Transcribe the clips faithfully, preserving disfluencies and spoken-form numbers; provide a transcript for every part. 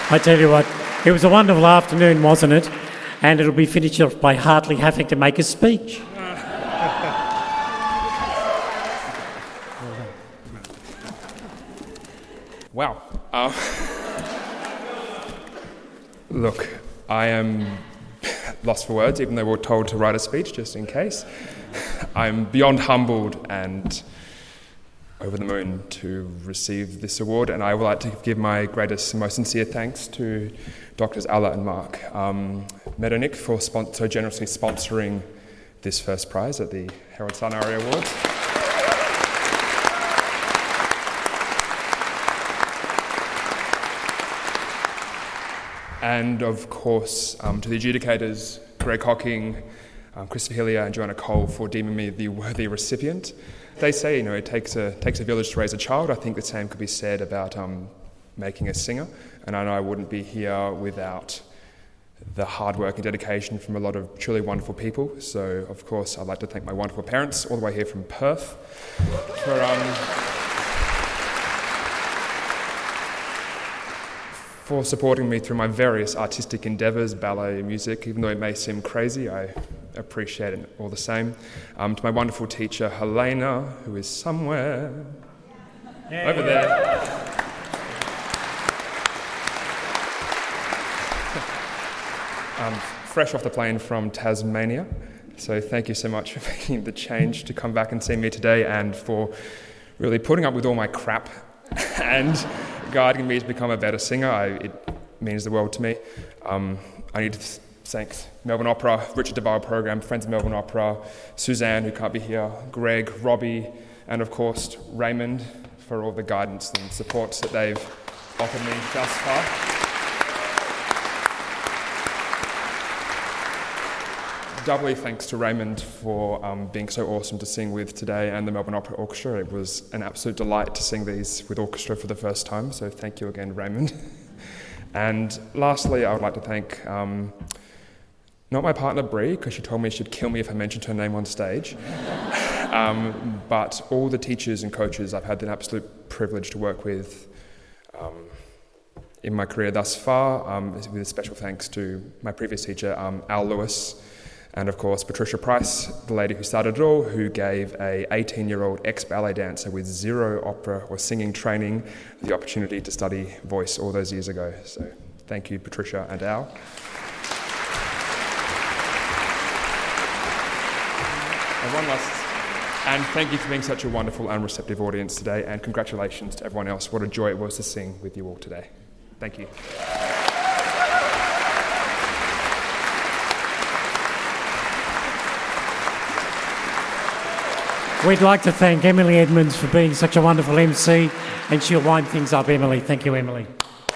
I tell you what, it was a wonderful afternoon, wasn't it? And it'll be finished off by Hartley having to make a speech. Wow. Uh, look, I am lost for words, even though we're told to write a speech just in case. I'm beyond humbled and over the moon to receive this award, and I would like to give my greatest and most sincere thanks to Doctors Alla and Mark um, Medonick for spon- so generously sponsoring this first prize at the Herald Sun ARIA Awards. And of course, um, to the adjudicators, Greg Hocking, um, Christopher Hillier and Joanna Cole for deeming me the worthy recipient. They say, you know, it takes a takes a village to raise a child. I think the same could be said about um, making a singer. And I know I wouldn't be here without the hard work and dedication from a lot of truly wonderful people. So, of course, I'd like to thank my wonderful parents all the way here from Perth for... Um, for supporting me through my various artistic endeavours, ballet, music. Even though it may seem crazy, I appreciate it all the same. Um, to my wonderful teacher, Helena, who is somewhere yeah, over yeah. there. um, fresh off the plane from Tasmania. So thank you so much for making the change to come back and see me today, and for really putting up with all my crap and guiding me to become a better singer. I, it means the world to me. Um, I need to thank Melbourne Opera, Richard DeVille Program, Friends of Melbourne Opera, Suzanne, who can't be here, Greg, Robbie, and of course Raymond for all the guidance and supports that they've offered me thus far. Doubly thanks to Raymond for um, being so awesome to sing with today, and the Melbourne Opera Orchestra. It was an absolute delight to sing these with orchestra for the first time, so thank you again, Raymond. And lastly, I would like to thank um, not my partner Brie, because she told me she'd kill me if I mentioned her name on stage, um, but all the teachers and coaches I've had the absolute privilege to work with um, in my career thus far, um, with a special thanks to my previous teacher, um, Al Lewis, and of course Patricia Price, the lady who started it all, who gave a eighteen-year-old ex-ballet dancer with zero opera or singing training the opportunity to study voice all those years ago. So thank you, Patricia and Al. And one last, and thank you for being such a wonderful and receptive audience today, and congratulations to everyone else. What a joy it was to sing with you all today. Thank you. We'd like to thank Emily Edmonds for being such a wonderful M C, and she'll wind things up, Emily. Thank you, Emily.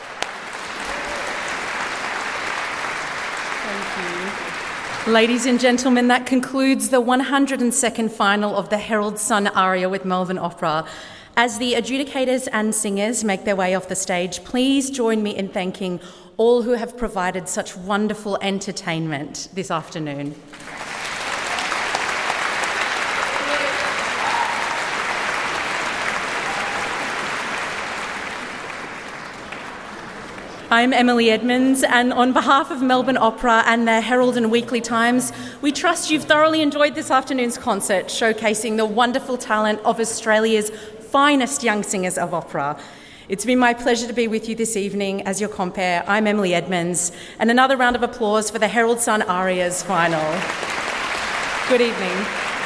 Thank you. Ladies and gentlemen, that concludes the one hundred second final of the Herald Sun ARIA with Melbourne Opera. As the adjudicators and singers make their way off the stage, please join me in thanking all who have provided such wonderful entertainment this afternoon. I'm Emily Edmonds, and on behalf of Melbourne Opera and the Herald and Weekly Times, we trust you've thoroughly enjoyed this afternoon's concert, showcasing the wonderful talent of Australia's finest young singers of opera. It's been my pleasure to be with you this evening as your compere. I'm Emily Edmonds, and another round of applause for the Herald Sun ARIA's final. Good evening.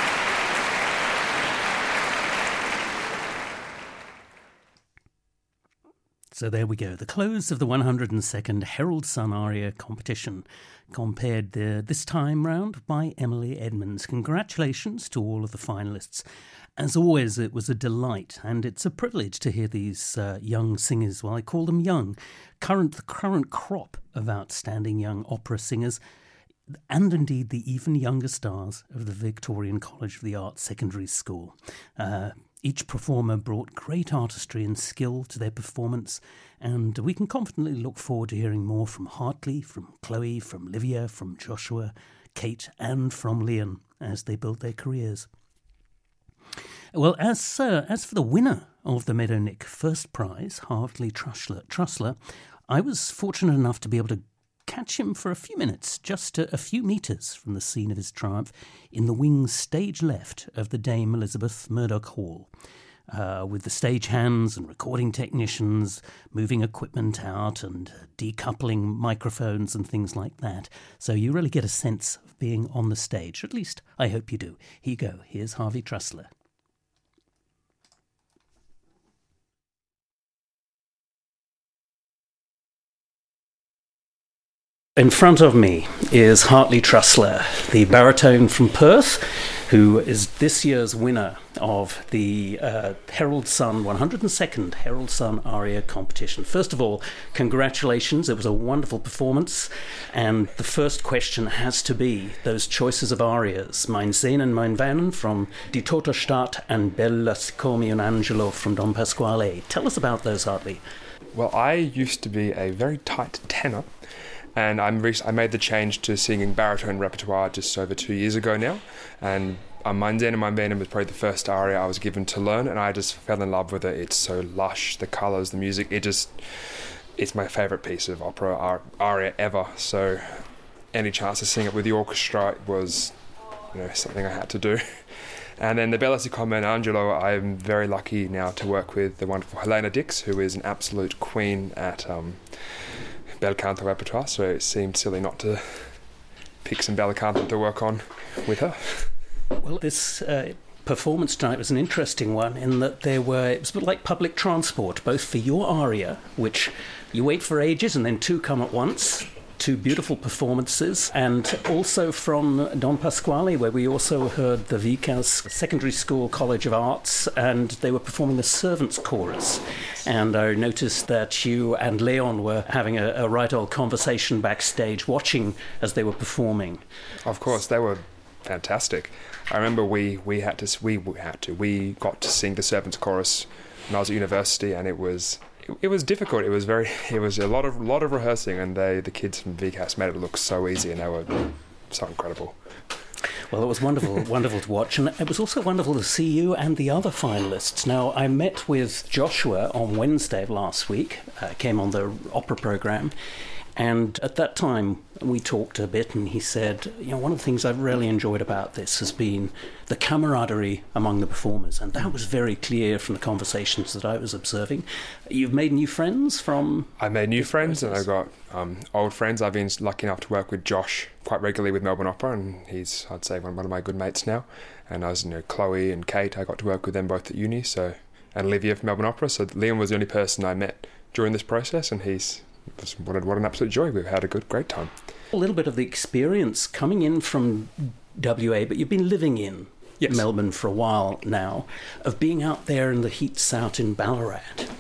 So there we go, the close of the one hundred second Herald Sun ARIA competition, compared uh, this time round by Emily Edmonds. Congratulations to all of the finalists. As always, it was a delight, and it's a privilege to hear these uh, young singers, well, I call them young, current the current crop of outstanding young opera singers, and indeed the even younger stars of the Victorian College of the Arts Secondary School. Uh, Each performer brought great artistry and skill to their performance, and we can confidently look forward to hearing more from Hartley, from Chloe, from Livia, from Joshua, Kate, and from Leon as they build their careers. Well, as uh, as for the winner of the Medonick First Prize, Hartley Trussler, Trussler, I was fortunate enough to be able to catch him for a few minutes, just a, a few metres from the scene of his triumph, in the wings stage left of the Dame Elizabeth Murdoch Hall, uh, with the stagehands and recording technicians moving equipment out and decoupling microphones and things like that. So you really get a sense of being on the stage. At least I hope you do. Here you go. Here's Harvey Trussler. In front of me is Hartley Trussler, the baritone from Perth, who is this year's winner of the uh, Herald Sun one hundred second Herald Sun Aria competition. First of all, congratulations. It was a wonderful performance. And the first question has to be those choices of arias, Mein Sehnen, Mein Weinen from Die Tote Stadt and Bella Siccome un Angelo from Don Pasquale. Tell us about those, Hartley. Well, I used to be a very tight tenor. And I'm re- I made the change to singing baritone repertoire just over two years ago now. And um, Mein Sehnen, Mein Weinen was probably the first aria I was given to learn, and I just fell in love with it. It's so lush, the colours, the music. It just, it's my favourite piece of opera ar- aria ever. So any chance to sing it with the orchestra was, you know, something I had to do. And then the Bella Siccome un Angelo, I'm very lucky now to work with the wonderful Helena Dix, who is an absolute queen at Um, bel canto repertoire, so it seemed silly not to pick some bel canto to work on with her. Well, this uh, performance tonight was an interesting one in that there were, it was a bit like public transport, both for your aria, which you wait for ages and then two come at once, two beautiful performances, and also from Don Pasquale, where we also heard the Vikas Secondary School College of Arts, and they were performing the Servants' Chorus. And I noticed that you and Leon were having a, a right old conversation backstage, watching as they were performing. Of course, they were fantastic. I remember we, we had to we had to we got to sing the Servants' Chorus when I was at university, and it was it, it was difficult. It was very it was a lot of lot of rehearsing, and they the kids from V C A S made it look so easy, and they were so incredible. Well, it was wonderful, wonderful to watch, and it was also wonderful to see you and the other finalists. Now, I met with Joshua on Wednesday of last week, uh, came on the opera programme, and at that time we talked a bit, and he said, you know, one of the things I've really enjoyed about this has been the camaraderie among the performers, and that was very clear from the conversations that I was observing. You've made new friends from... I made new friends, process. And I got um, old friends. I've been lucky enough to work with Josh quite regularly with Melbourne Opera, and he's, I'd say, one of my good mates now. And I was, you know, Chloe and Kate, I got to work with them both at uni, so, and Olivia from Melbourne Opera. So Liam was the only person I met during this process, and he's what, what an absolute joy. We've had a good, great time. A little bit of the experience coming in from W A, but you've been living in yes. Melbourne for a while now, of being out there in the heats out in Ballarat.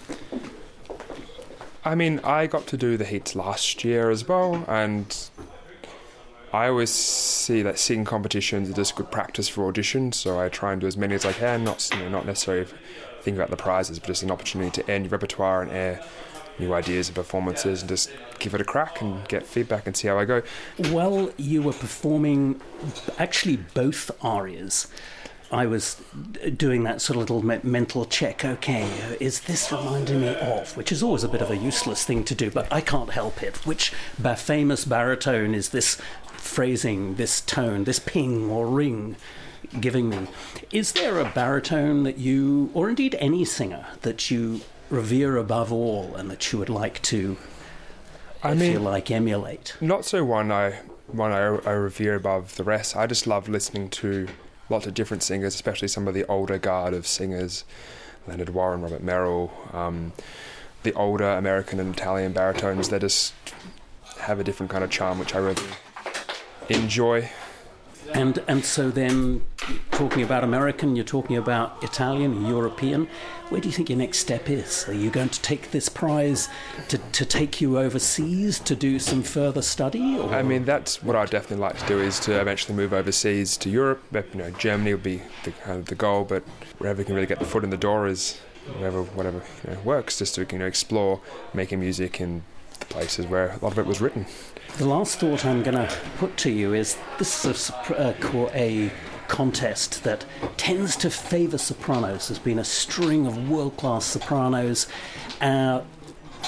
I mean, I got to do the heats last year as well, and I always see that singing competitions are just good practice for auditions, so I try and do as many as I can, not, you know, not necessarily think about the prizes, but just an opportunity to air new repertoire and air new ideas and performances, and just give it a crack and get feedback and see how I go. Well, you were performing actually both arias. I was doing that sort of little me- mental check. Okay, is this reminding me of? Which is always a bit of a useless thing to do, but I can't help it. Which ba- famous baritone is this phrasing, this tone, this ping or ring giving me? Is there a baritone that you, or indeed any singer, that you revere above all and that you would like to, I if mean, you like, emulate? Not so one I one I, I revere above the rest. I just love listening to lots of different singers, especially some of the older guard of singers, Leonard Warren, Robert Merrill, um, the older American and Italian baritones. They just have a different kind of charm, which I really enjoy. And and so then, talking about American, you're talking about Italian, European. Where do you think your next step is? Are you going to take this prize to, to take you overseas to do some further study? Or? I mean, that's what I'd definitely like to do, is to eventually move overseas to Europe. You know, Germany would be the, kind of the goal, but wherever you can really get the foot in the door is wherever, whatever you know, works, just to, you know, explore making music in the places where a lot of it was written. The last thought I'm going to put to you is this is a, a contest that tends to favour sopranos. There's been a string of world-class sopranos. Uh,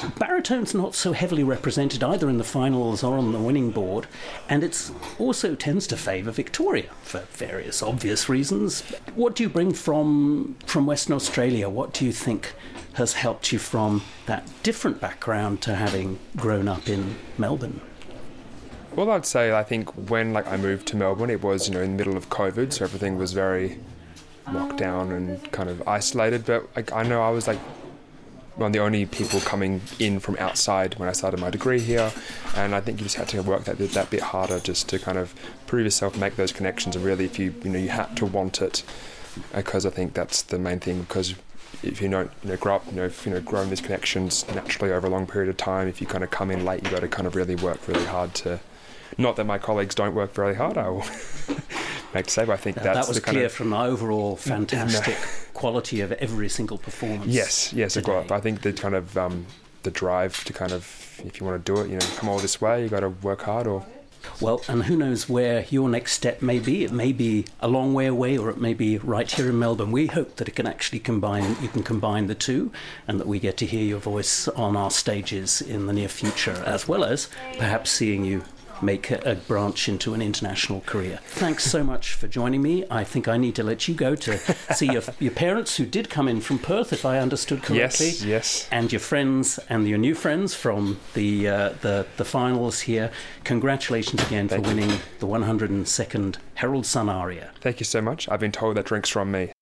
Baritone's not so heavily represented either in the finals or on the winning board, and it also tends to favour Victoria for various obvious reasons. What do you bring from from Western Australia? What do you think has helped you from that different background to having grown up in Melbourne? Well, I'd say I think when like I moved to Melbourne, it was, you know, in the middle of COVID, so everything was very locked down and kind of isolated. But like, I know I was like one of the only people coming in from outside when I started my degree here, and I think you just had to work that that bit harder just to kind of prove yourself, make those connections, and really, if you you know you had to want it, because I think that's the main thing. Because if you don't you know grow up, you know, if, you know growing these connections naturally over a long period of time, if you kind of come in late, you got to kind of really work really hard to. Not that my colleagues don't work very hard, I will make to say, but I think now, that's that was the kind clear of, from the overall fantastic no. quality of every single performance. Yes, yes, today. But I think the kind of um, the drive to kind of, if you want to do it, you know, come all this way, you got to work hard. Or well, and who knows where your next step may be? It may be a long way away, or it may be right here in Melbourne. We hope that it can actually combine. You can combine the two, and that we get to hear your voice on our stages in the near future, as well as perhaps seeing you make a, a branch into an international career. Thanks so much for joining me. I think I need to let you go to see your, your parents, who did come in from Perth, if I understood correctly. Yes, yes. And your friends and your new friends from the uh, the, the finals here. Congratulations again Thank for winning you. the one hundred second Herald Sun aria. Thank you so much. I've been told that drink's from me.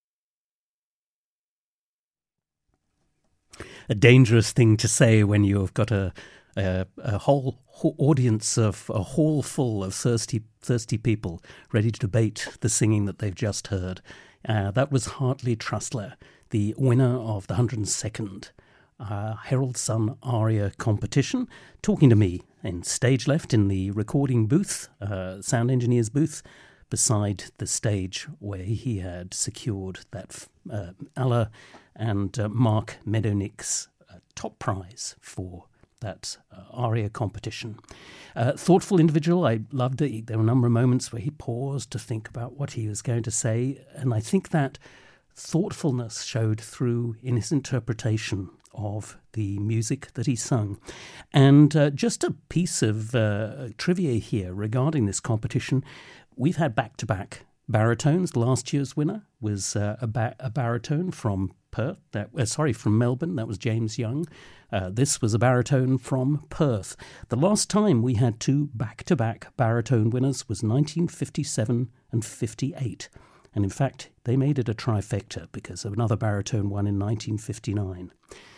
A dangerous thing to say when you've got a A, a whole audience of a hall full of thirsty, thirsty people ready to debate the singing that they've just heard. Uh, that was Hartley Trussler, the winner of the one hundred second uh, Herald Sun aria competition, talking to me in stage left in the recording booth, uh, sound engineer's booth, beside the stage where he had secured that uh, Ella and uh, Mark Meadownick's uh, top prize for that uh, aria competition. Uh, thoughtful individual, I loved it. There were a number of moments where he paused to think about what he was going to say, and I think that thoughtfulness showed through in his interpretation of the music that he sung. And uh, just a piece of uh, trivia here regarding this competition, we've had back-to-back baritones. Last year's winner was uh, a, ba- a baritone from Perth, that, uh, sorry, from Melbourne. That was James Young. Uh, this was a baritone from Perth. The last time we had two back-to-back baritone winners was nineteen fifty-seven and fifty-eight. And in fact, they made it a trifecta because of another baritone won in nineteen fifty-nine.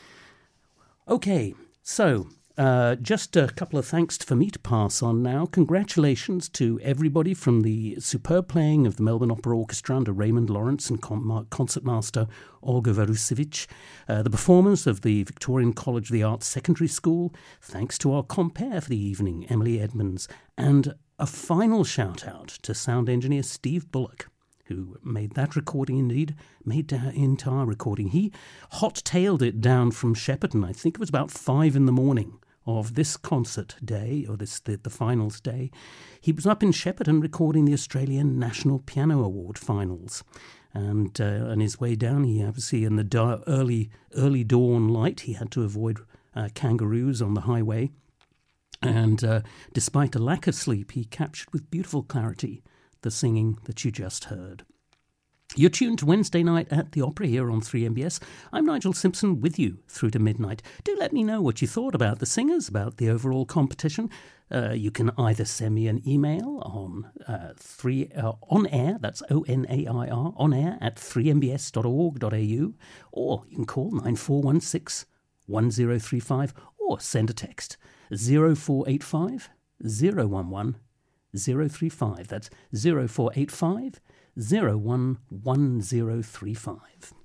Okay, so Uh, just a couple of thanks for me to pass on now. Congratulations to everybody from the superb playing of the Melbourne Opera Orchestra under Raymond Lawrence and con- concertmaster Olga Varusevich, uh, the performers of the Victorian College of the Arts Secondary School, thanks to our compere for the evening, Emily Edmonds, and a final shout-out to sound engineer Steve Bullock, who made that recording indeed, made the entire recording. He hot-tailed it down from Shepparton. I think it was about five in the morning of this concert day, or this the, the finals day. He was up in Shepparton recording the Australian National Piano Award finals. And uh, on his way down, he obviously, in the da- early early dawn light, he had to avoid uh, kangaroos on the highway. And uh, despite a lack of sleep, he captured with beautiful clarity the singing that you just heard. You're tuned to Wednesday night at the Opera here on three M B S. I'm Nigel Simpson with you through to midnight. Do let me know what you thought about the singers, about the overall competition. Uh, you can either send me an email on uh, three uh, on air, that's O N A I R, on air at three m b s dot org dot a u, or you can call nine four one six one zero three five, or send a text zero four eight five zero one one zero three five. That's zero four eight five zero one one zero three five.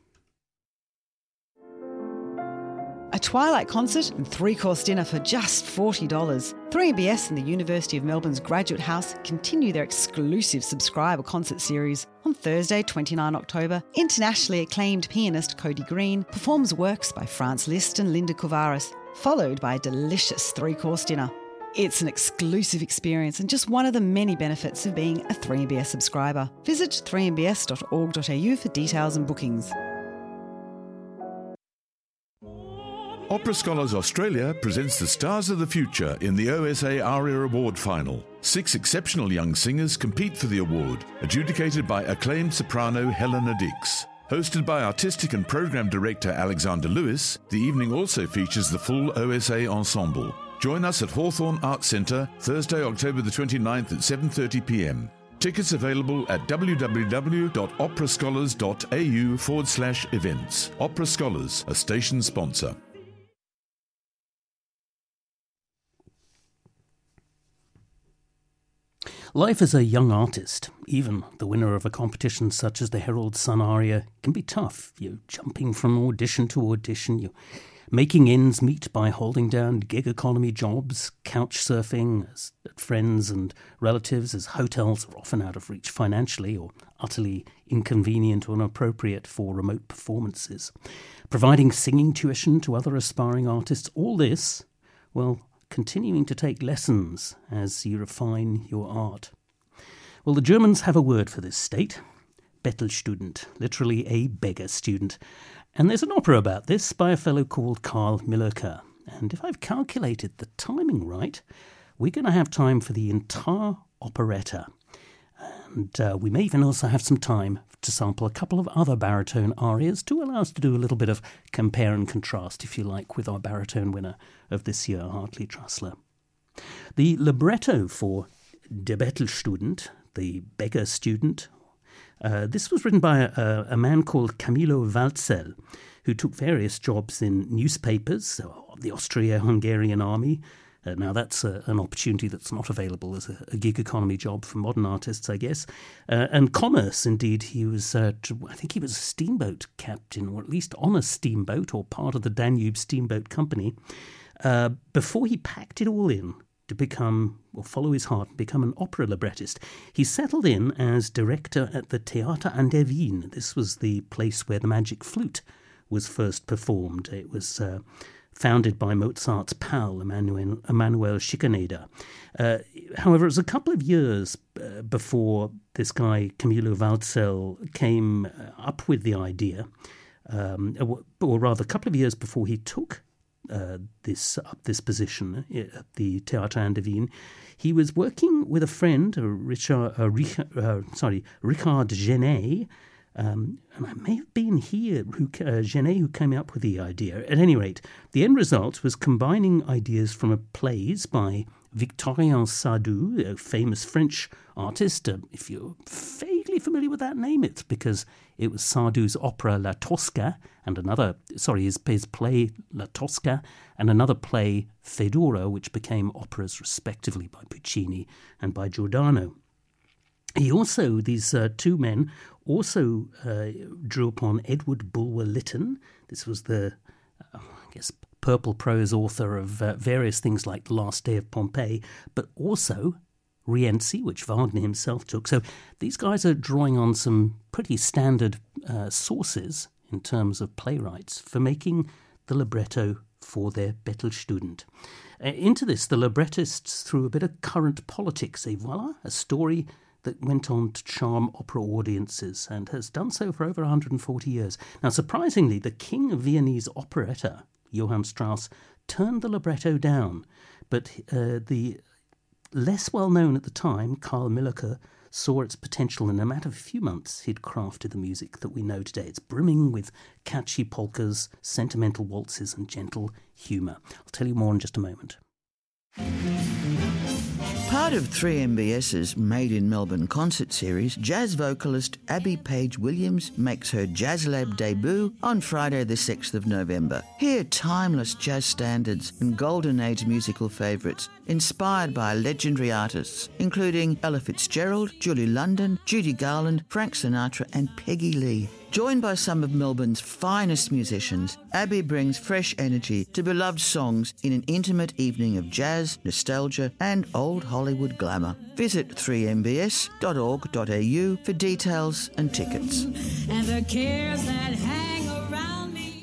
A Twilight concert and three-course dinner for just forty dollars. three M B S and the University of Melbourne's Graduate House continue their exclusive subscriber concert series. On Thursday, the twenty-ninth of October, internationally acclaimed pianist Cody Green performs works by Franz Liszt and Linda Kovaris, followed by a delicious three-course dinner. It's an exclusive experience and just one of the many benefits of being a three M B S subscriber. Visit three m b s dot org dot a u for details and bookings. Opera Scholars Australia presents the Stars of the Future in the O S A ARIA Award Final. Six exceptional young singers compete for the award, adjudicated by acclaimed soprano Helena Dix. Hosted by Artistic and Program Director Alexander Lewis, the evening also features the full O S A ensemble. Join us at Hawthorne Arts Centre, Thursday, October the twenty-ninth at seven thirty p m. Tickets available at www.operascholars.au forward slash events. Opera Scholars, a station sponsor. Life as a young artist, even the winner of a competition such as the Herald Sun Aria, can be tough. You're jumping from audition to audition, you're making ends meet by holding down gig economy jobs, couch surfing as friends and relatives, as hotels are often out of reach financially or utterly inconvenient or inappropriate for remote performances. Providing singing tuition to other aspiring artists, all this, well, continuing to take lessons as you refine your art. Well, the Germans have a word for this state, Bettelstudent, literally a beggar student. And there's an opera about this by a fellow called Karl Millöcker. And if I've calculated the timing right, we're going to have time for the entire operetta. And uh, we may even also have some time to sample a couple of other baritone arias to allow us to do a little bit of compare and contrast, if you like, with our baritone winner of this year, Hartley Trussler. The libretto for Der Bettelstudent, the beggar student, uh, this was written by a, a man called Camillo Walzel, who took various jobs in newspapers of the Austro-Hungarian army. Uh, now, that's a, an opportunity that's not available as a, a gig economy job for modern artists, I guess. Uh, and commerce, indeed, he was, uh, I think he was a steamboat captain, or at least on a steamboat, or part of the Danube Steamboat Company, uh, before he packed it all in to become, or follow his heart, and become an opera librettist. He settled in as director at the Theater an der Wien. This was the place where the Magic Flute was first performed. It was Uh, founded by Mozart's pal, Emanuel, Emanuel Schikaneder. Uh, however, it was a couple of years uh, before this guy, Camillo Walzel, came up with the idea, um, or rather a couple of years before he took uh, this up this position at the Theater an der Wien. He was working with a friend, Richard, uh, Richard, uh, sorry, Richard Genet, Um, and it may have been he, who, uh, Genet, who came up with the idea. At any rate, the end result was combining ideas from a plays by Victorien Sardou, a famous French artist. Uh, if you're vaguely familiar with that name, it's because it was Sardou's opera La Tosca and another, sorry, his, his play La Tosca and another play Fedora, which became operas respectively by Puccini and by Giordano. He also, these uh, two men, also uh, drew upon Edward Bulwer-Lytton. This was the, uh, I guess, purple prose author of uh, various things like The Last Day of Pompeii, but also Rienzi, which Wagner himself took. So these guys are drawing on some pretty standard uh, sources in terms of playwrights for making the libretto for their Bettelstudent. Uh, into this, the librettists threw a bit of current politics, et voila, a story that went on to charm opera audiences and has done so for over one hundred forty years. Now, surprisingly, the king of Viennese operetta, Johann Strauss, turned the libretto down, but uh, the less well-known at the time, Karl Millöcker, saw its potential, and in a matter of a few months, he'd crafted the music that we know today. It's brimming with catchy polkas, sentimental waltzes, and gentle humour. I'll tell you more in just a moment. Part of three M B S's Made in Melbourne concert series, jazz vocalist Abby Page Williams makes her Jazz Lab debut on Friday the sixth of November. Hear timeless jazz standards and golden age musical favourites inspired by legendary artists, including Ella Fitzgerald, Julie London, Judy Garland, Frank Sinatra and Peggy Lee. Joined by some of Melbourne's finest musicians, Abby brings fresh energy to beloved songs in an intimate evening of jazz, nostalgia and old Hollywood glamour. Visit three m b s dot org dot a u for details and tickets. And the cares that hang around me.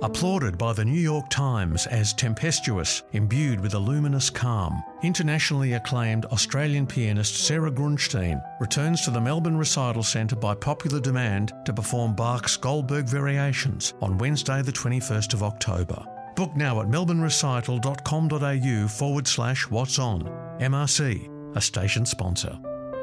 Applauded by the New York Times as tempestuous, imbued with a luminous calm, internationally acclaimed Australian pianist Sarah Grunstein returns to the Melbourne Recital Centre by popular demand to perform Bach's Goldberg Variations on Wednesday the twenty-first of October. Book now at melbournerecital.com.au forward slash what's on. M R C, a station sponsor.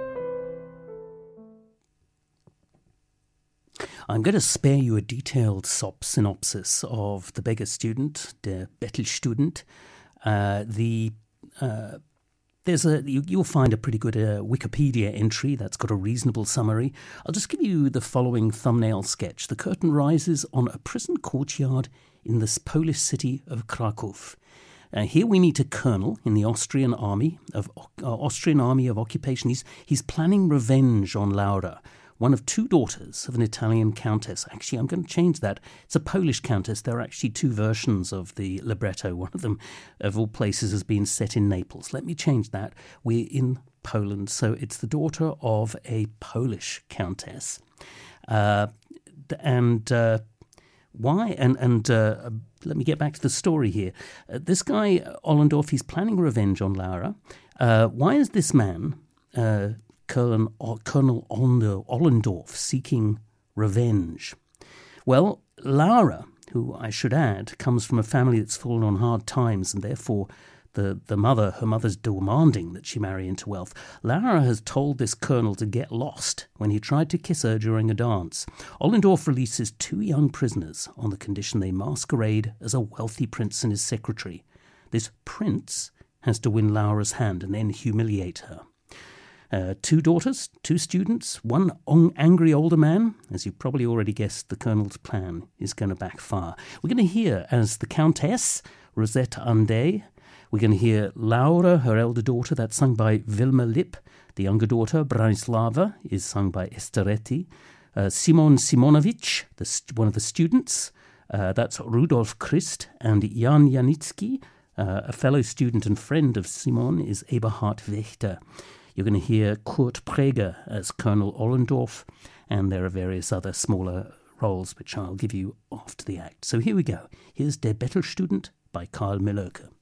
I'm going to spare you a detailed sop synopsis of The Beggar Student, Der Bettelstudent. Uh, the uh, there's a you, you'll find a pretty good uh, Wikipedia entry that's got a reasonable summary. I'll just give you the following thumbnail sketch. The curtain rises on a prison courtyard in the Polish city of Krakow. Uh, here we meet a colonel in the Austrian army of uh, Austrian army of occupation. He's he's planning revenge on Laura, one of two daughters of an Italian countess. Actually, I'm going to change that. It's a Polish countess. There are actually two versions of the libretto. One of them, of all places, has been set in Naples. Let me change that. We're in Poland, so it's the daughter of a Polish countess. Uh, and uh, why? And, and uh, let me get back to the story here. Uh, this guy, Ollendorf, he's planning revenge on Laura. Uh, why is this man... Uh, Colonel, Colonel Ollendorf seeking revenge? Well, Laura, who I should add, comes from a family that's fallen on hard times, and therefore the, the mother, her mother's demanding that she marry into wealth. Laura has told this colonel to get lost when he tried to kiss her during a dance. Ollendorf releases two young prisoners on the condition they masquerade as a wealthy prince and his secretary. This prince has to win Laura's hand and then humiliate her. Uh, two daughters, two students, one on- angry older man. As you probably already guessed, the colonel's plan is going to backfire. We're going to hear as the Countess, Rosette Ande. We're going to hear Laura, her elder daughter, that's sung by Wilma Lipp. The younger daughter, Branislava, is sung by Esteretti. Uh, Simon Simonovic, the st- one of the students, uh, that's Rudolf Christ. And Jan Janicki, uh, a fellow student and friend of Simon, is Eberhard Wächter. You're going to hear Kurt Praeger as Colonel Ollendorf, and there are various other smaller roles which I'll give you after the act. So here we go. Here's Der Bettelstudent by Karl Mieloke.